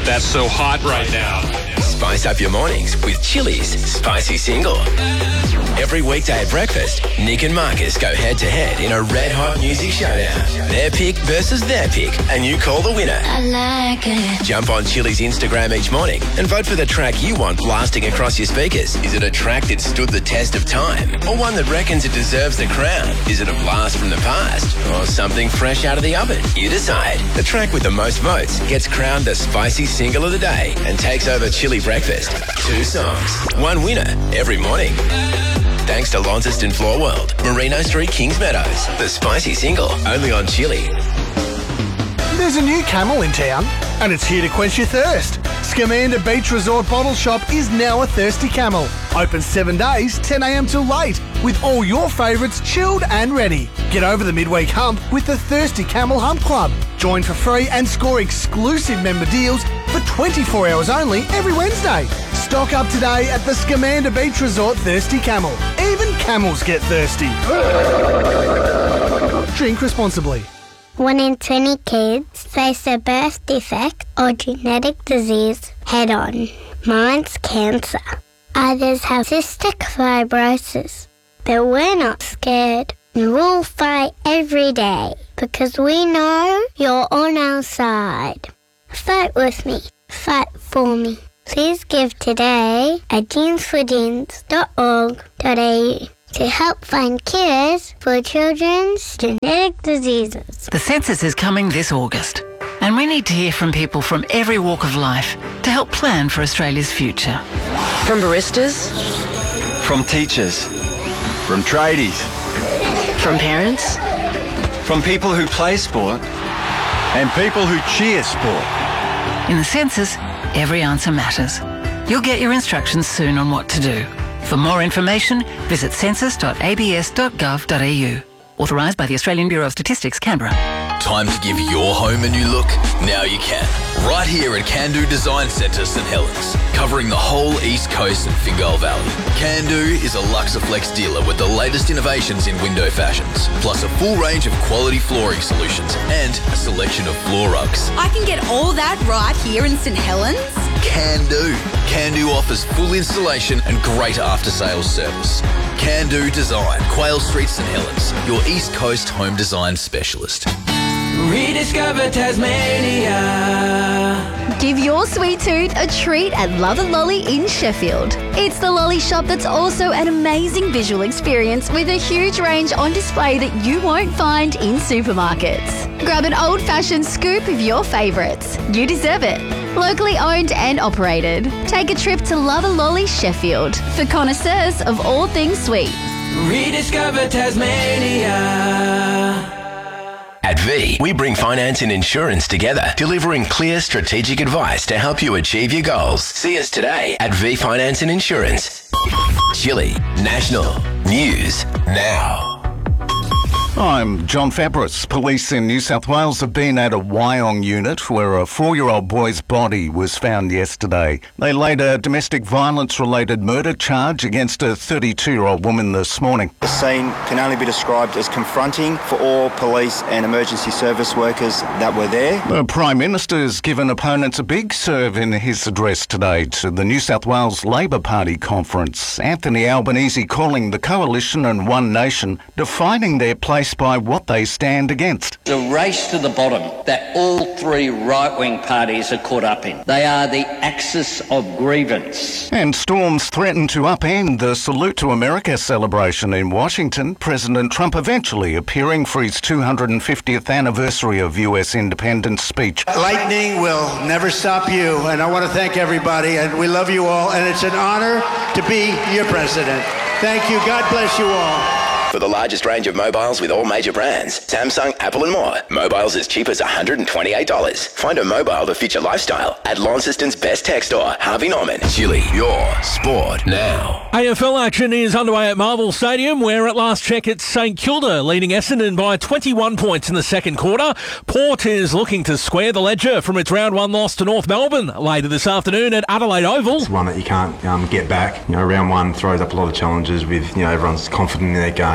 That's so hot right now. Spice up your mornings with Chili's Spicy Single. Every weekday at breakfast, Nick and Marcus go head-to-head in a red-hot music showdown. Their pick versus their pick, and you call the winner. I like it. Jump on Chili's Instagram each morning and vote for the track you want blasting across your speakers. Is it a track that stood the test of time, or one that reckons it deserves the crown? Is it a blast from the past, or something fresh out of the oven? You decide. The track with the most votes gets crowned the Spicy Single of the Day and takes over Chili Breakfast. 2 songs, 1 winner every morning. Thanks to Launceston Floor World, Merino Street, Kings Meadows. The Spicy Single, only on Chili. There's a new Camel in town, and it's here to quench your thirst. Scamander Beach Resort Bottle Shop is now a Thirsty Camel. Open 7 days, 10 a.m. till late, with all your favourites chilled and ready. Get over the midweek hump with the Thirsty Camel Hump Club. Join for free and score exclusive member deals for 24 hours only every Wednesday. Stock up today at the Scamander Beach Resort Thirsty Camel. Even camels get thirsty. Drink responsibly. 1 in 20 kids face a birth defect or genetic disease head-on. Mine's cancer. Others have cystic fibrosis. But we're not scared. And we'll fight every day because we know you're on our side. Fight with me. Fight for me. Please give today at jeansforjeans.org.au to help find cures for children's genetic diseases. The census is coming this August, and we need to hear from people from every walk of life to help plan for Australia's future. From baristas, from teachers, from tradies, from parents, from people who play sport, and people who cheer sport. In the census, every answer matters. You'll get your instructions soon on what to do. For more information, visit census.abs.gov.au. Authorised by the Australian Bureau of Statistics, Canberra. Time to give your home a new look? Now you can. Right here at Can-Do Design Centre, St Helens. Covering the whole East Coast and Fingal Valley. Can-Do is a Luxaflex dealer with the latest innovations in window fashions, plus a full range of quality flooring solutions and a selection of floor rugs. I can get all that right here in St Helens? Can-Do. Can-Do offers full installation and great after-sales service. Can-Do Design, Quayle Street, St Helens, your East Coast home design specialist. Rediscover Tasmania. Give your sweet tooth a treat at Love and Lolly in Sheffield. It's the lolly shop that's also an amazing visual experience with a huge range on display that you won't find in supermarkets. Grab an old-fashioned scoop of your favourites. You deserve it. Locally owned and operated. Take a trip to Love and Lolly Sheffield for connoisseurs of all things sweet. Rediscover Tasmania. At V, we bring finance and insurance together, delivering clear strategic advice to help you achieve your goals. See us today at V Finance and Insurance. Chili National News Now. I'm John Fabris. Police in New South Wales have been at a Wyong unit where a 4-year-old boy's body was found yesterday. They laid a domestic violence-related murder charge against a 32-year-old woman this morning. The scene can only be described as confronting for all police and emergency service workers that were there. The Prime Minister's given opponents a big serve in his address today to the New South Wales Labor Party conference. Anthony Albanese calling the Coalition and One Nation defining their place by what they stand against. The race to the bottom that all three right-wing parties are caught up in. They are the axis of grievance. And storms threaten to upend the Salute to America celebration in Washington. President Trump eventually appearing for his 250th anniversary of US independence speech. Lightning will never stop you, and I want to thank everybody, and we love you all, and it's an honor to be your president. Thank you. God bless you all. For the largest range of mobiles with all major brands, Samsung, Apple and more. Mobiles as cheap as $128. Find a mobile to fit your lifestyle at Launceston's best tech store, Harvey Norman. Chili, your sport now. AFL action is underway at Marvel Stadium, where at last check it's St Kilda leading Essendon by 21 points in the second quarter. Port is looking to square the ledger from its round 1 loss to North Melbourne later this afternoon at Adelaide Oval. It's one that you can't get back. Round 1 throws up a lot of challenges with, everyone's confident in their game.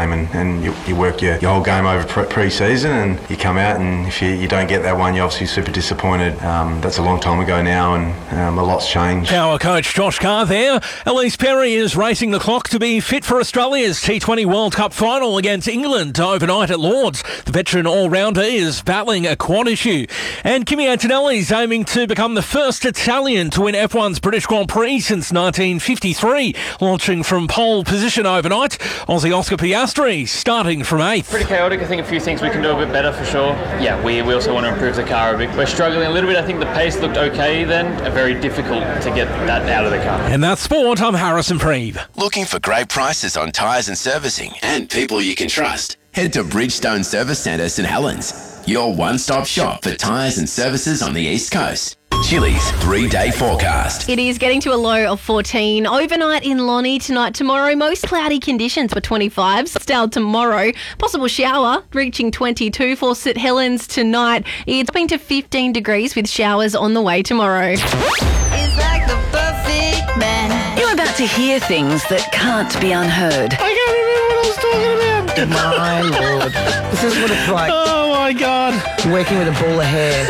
game, and you work your whole game over pre-season, and you come out, and if you don't get that one, you're obviously super disappointed. That's a long time ago now, and a lot's changed. Power coach Josh Carr there. Elise Perry is racing the clock to be fit for Australia's T20 World Cup final against England overnight at Lords. The veteran all-rounder is battling a quad issue. And Kimi Antonelli is aiming to become the first Italian to win F1's British Grand Prix since 1953, launching from pole position overnight. Aussie Oscar Piastri starting from 8th. Pretty chaotic. I think a few things we can do a bit better for sure. Yeah, we also want to improve the car a bit. We're struggling a little bit. I think the pace looked okay then. Very difficult to get that out of the car. And that's sport. I'm Harrison Preeve. Looking for great prices on tyres and servicing and people you can trust? Head to Bridgestone Service Centre St Helens, your one-stop shop for tyres and services on the East Coast. Chili's 3-day forecast. It is getting to a low of 14. Overnight in Lonnie tonight, tomorrow, most cloudy conditions for 25s. Still tomorrow, possible shower reaching 22 for St Helens tonight. It's been to 15 degrees with showers on the way tomorrow. It's like the perfect man. You're about to hear things that can't be unheard. I can't remember what I was talking about. My Lord. This is what it's like. Oh, my God. Working with a ball of hair.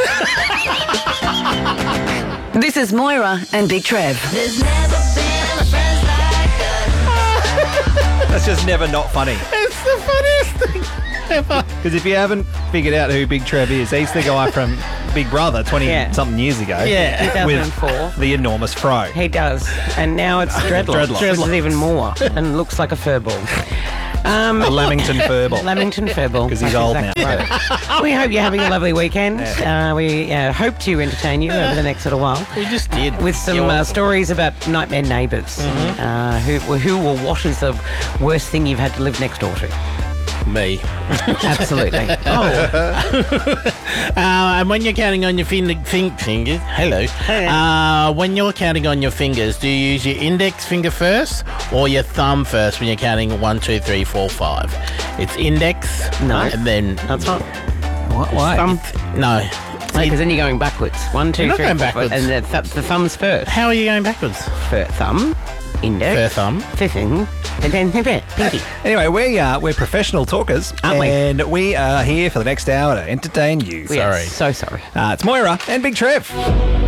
This is Moira and Big Trev. There's never been friends like us. That's just never not funny. It's the funniest thing ever. Because if you haven't figured out who Big Trev is, he's the guy from Big Brother 20-something years ago. Yeah, 2004. With the enormous fro. He does. And now it's dreadlocks. Which is even more and looks like a furball. A Lamington furball. Lamington furball. Because he's old now. Right. We hope you're having a lovely weekend. We hope to entertain you over the next little while. We just did. With some stories about nightmare neighbours. Who or what is the worst thing you've had to live next door to? Me. Absolutely. And when you're counting on your fingers, hello. When you're counting on your fingers, do you use your index finger first or your thumb first when you're counting 1, 2, 3, 4, 5? It's index. No. And then that's not. What? Why? No. Because then you're going backwards. 1, 2, 3, 4, backwards. And the thumb's first. How are you going backwards? Thumb, index, First thumb, thing, and then pinky. Anyway, we're professional talkers, aren't we? And we are here for the next hour to entertain you. We are so sorry. It's Moira and Big Trev.